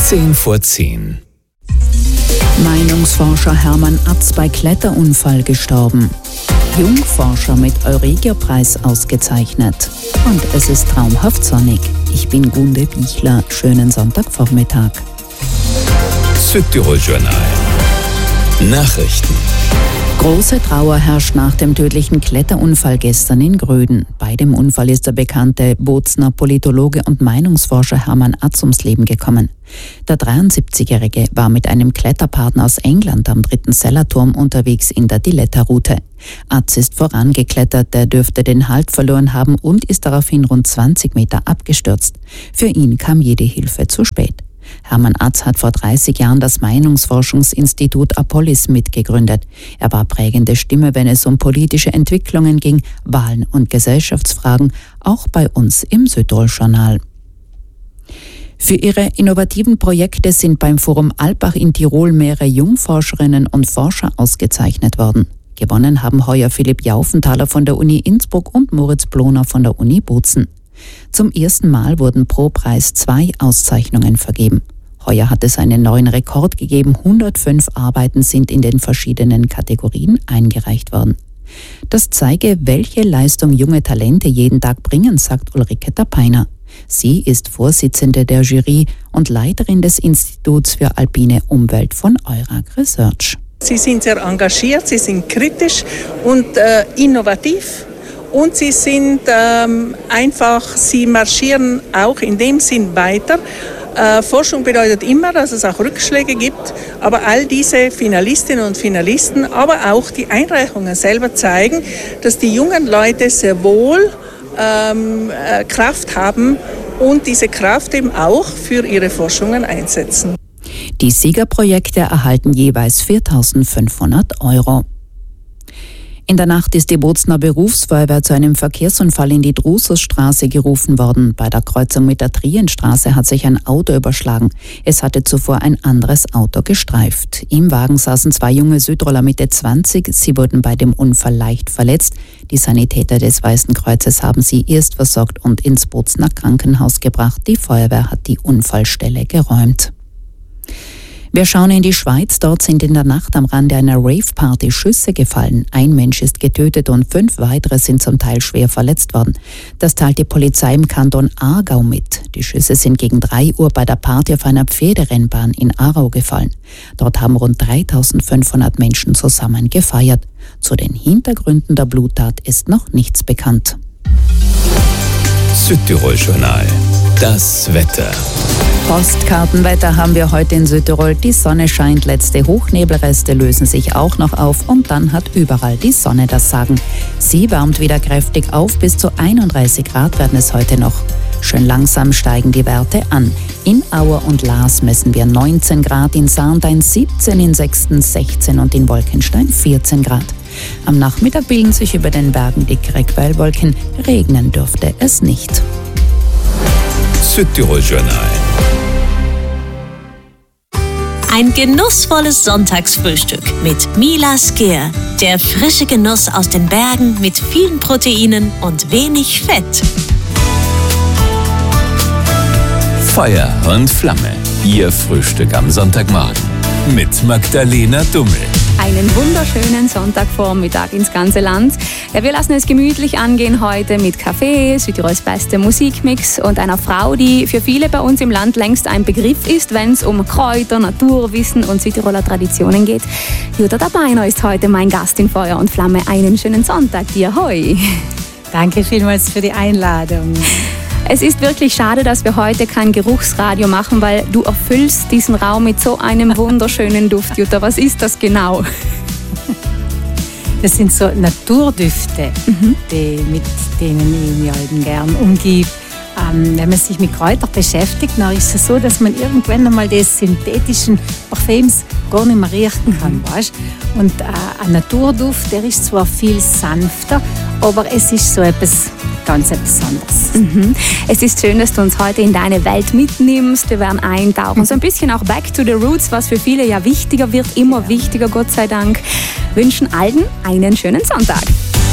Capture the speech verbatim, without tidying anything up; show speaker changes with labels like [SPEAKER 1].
[SPEAKER 1] zehn vor zehn.
[SPEAKER 2] Meinungsforscher Hermann Atz bei Kletterunfall gestorben. Jungforscher mit Euregia-Preis ausgezeichnet. Und es ist traumhaft sonnig. Ich bin Gunde Bichler. Schönen Sonntagvormittag.
[SPEAKER 1] Südtirol-Journal. Nachrichten.
[SPEAKER 2] Große Trauer herrscht nach dem tödlichen Kletterunfall gestern in Gröden. Bei dem Unfall ist der bekannte Bozner Politologe und Meinungsforscher Hermann Atz ums Leben gekommen. Der dreiundsiebzigjährige war mit einem Kletterpartner aus England am dritten Sellerturm unterwegs in der Diletta-Route. Atz ist vorangeklettert, der dürfte den Halt verloren haben und ist daraufhin rund zwanzig Meter abgestürzt. Für ihn kam jede Hilfe zu spät. Hermann Atz hat vor dreißig Jahren das Meinungsforschungsinstitut Apollis mitgegründet. Er war prägende Stimme, wenn es um politische Entwicklungen ging, Wahlen und Gesellschaftsfragen, auch bei uns im Südtirol-Journal. Für ihre innovativen Projekte sind beim Forum Alpbach in Tirol mehrere Jungforscherinnen und Forscher ausgezeichnet worden. Gewonnen haben heuer Philipp Jaufenthaler von der Uni Innsbruck und Moritz Bloner von der Uni Bozen. Zum ersten Mal wurden pro Preis zwei Auszeichnungen vergeben. Heuer hat es einen neuen Rekord gegeben. hundertfünf Arbeiten sind in den verschiedenen Kategorien eingereicht worden. Das zeige, welche Leistung junge Talente jeden Tag bringen, sagt Ulrike Tapeiner. Sie ist Vorsitzende der Jury und Leiterin des Instituts für alpine Umwelt von Eurag Research.
[SPEAKER 3] Sie sind sehr engagiert, sie sind kritisch und äh, innovativ. Und sie sind ähm, einfach, sie marschieren auch in dem Sinn weiter. Äh, Forschung bedeutet immer, dass es auch Rückschläge gibt, aber all diese Finalistinnen und Finalisten, aber auch die Einreichungen selber zeigen, dass die jungen Leute sehr wohl ähm, äh, Kraft haben und diese Kraft eben auch für ihre Forschungen einsetzen.
[SPEAKER 2] Die Siegerprojekte erhalten jeweils viertausendfünfhundert Euro. In der Nacht ist die Bozner Berufsfeuerwehr zu einem Verkehrsunfall in die Drususstraße gerufen worden. Bei der Kreuzung mit der Trienstraße hat sich ein Auto überschlagen. Es hatte zuvor ein anderes Auto gestreift. Im Wagen saßen zwei junge Südtiroler Mitte zwanzig. Sie wurden bei dem Unfall leicht verletzt. Die Sanitäter des Weißen Kreuzes haben sie erst versorgt und ins Bozner Krankenhaus gebracht. Die Feuerwehr hat die Unfallstelle geräumt. Wir schauen in die Schweiz. Dort sind in der Nacht am Rande einer Rave-Party Schüsse gefallen. Ein Mensch ist getötet und fünf weitere sind zum Teil schwer verletzt worden. Das teilt die Polizei im Kanton Aargau mit. Die Schüsse sind gegen drei Uhr bei der Party auf einer Pferderennbahn in Aarau gefallen. Dort haben rund dreitausendfünfhundert Menschen zusammen gefeiert. Zu den Hintergründen der Bluttat ist noch nichts bekannt.
[SPEAKER 1] Südtirol-Journal. Das Wetter.
[SPEAKER 2] Postkartenwetter haben wir heute in Südtirol. Die Sonne scheint, letzte Hochnebelreste lösen sich auch noch auf und dann hat überall die Sonne das Sagen. Sie wärmt wieder kräftig auf, bis zu einunddreißig Grad werden es heute noch. Schön langsam steigen die Werte an. In Auer und Laas messen wir neunzehn Grad, in Sarntein siebzehn, in Sexten sechzehn und in Wolkenstein vierzehn Grad. Am Nachmittag bilden sich über den Bergen dickere Quellwolken. Regnen dürfte es nicht.
[SPEAKER 1] Südtirol-Journal.
[SPEAKER 4] Ein genussvolles Sonntagsfrühstück mit Milas Gear. Der frische Genuss aus den Bergen mit vielen Proteinen und wenig Fett.
[SPEAKER 1] Feuer und Flamme. Ihr Frühstück am Sonntagmorgen. Mit Magdalena Dummel.
[SPEAKER 5] Einen wunderschönen Sonntagvormittag ins ganze Land. Ja, wir lassen es gemütlich angehen heute mit Kaffee, Südtirols beste Musikmix und einer Frau, die für viele bei uns im Land längst ein Begriff ist, wenn es um Kräuter, Naturwissen und Südtiroler Traditionen geht. Jutta Tapeiner ist heute mein Gast in Feuer und Flamme. Einen schönen Sonntag dir. Hoi!
[SPEAKER 6] Danke vielmals für die Einladung.
[SPEAKER 5] Es ist wirklich schade, dass wir heute kein Geruchsradio machen, weil du erfüllst diesen Raum mit so einem wunderschönen Duft, Jutta. Was ist das genau?
[SPEAKER 6] Das sind so Naturdüfte, mhm. die, mit denen ich mich halt gern umgebe. Ähm, wenn man sich mit Kräutern beschäftigt, dann ist es so, dass man irgendwann einmal die synthetischen Parfüms gar nicht mehr riechen kann. Mhm. Weißt? Und äh, ein Naturduft, der ist zwar viel sanfter, aber es ist so etwas ganz etwas Besonderes.
[SPEAKER 5] Mhm. Es ist schön, dass du uns heute in deine Welt mitnimmst. Wir werden eintauchen, so ein bisschen auch back to the roots, was für viele ja wichtiger wird, immer wichtiger, Gott sei Dank. Wünschen allen einen schönen Sonntag.